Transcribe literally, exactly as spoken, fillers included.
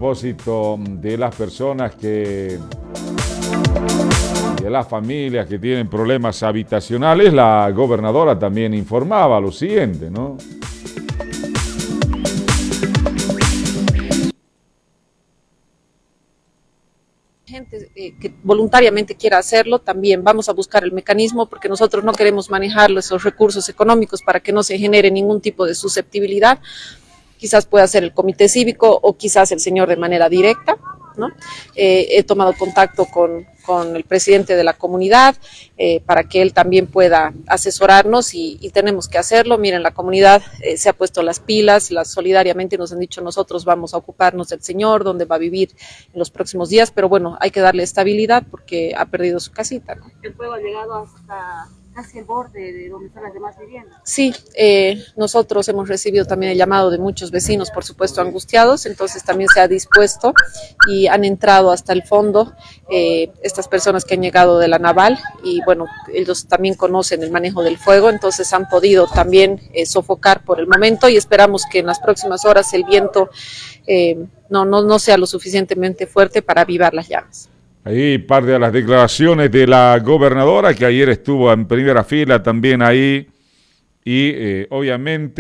propósito de las personas que, de las familias que tienen problemas habitacionales, la gobernadora también informaba lo siguiente, ¿no? Gente eh, que voluntariamente quiera hacerlo, también vamos a buscar el mecanismo, porque nosotros no queremos manejar esos recursos económicos para que no se genere ningún tipo de susceptibilidad. Quizás pueda ser el comité cívico o quizás el señor de manera directa, ¿no? Eh, he tomado contacto con, con el presidente de la comunidad eh, para que él también pueda asesorarnos y, y tenemos que hacerlo. Miren, la comunidad eh, se ha puesto las pilas, las, solidariamente nos han dicho nosotros vamos a ocuparnos del señor, donde va a vivir en los próximos días, pero bueno, hay que darle estabilidad porque ha perdido su casita, ¿no? El fuego ha llegado hasta casi el borde de donde están las demás viviendas. Sí, eh, nosotros hemos recibido también el llamado de muchos vecinos, por supuesto angustiados, entonces también se ha dispuesto y han entrado hasta el fondo eh, estas personas que han llegado de la naval y bueno, ellos también conocen el manejo del fuego, entonces han podido también eh, sofocar por el momento y esperamos que en las próximas horas el viento eh, no, no, no sea lo suficientemente fuerte para avivar las llamas. Ahí parte de las declaraciones de la gobernadora, que ayer estuvo en primera fila también ahí, y eh, obviamente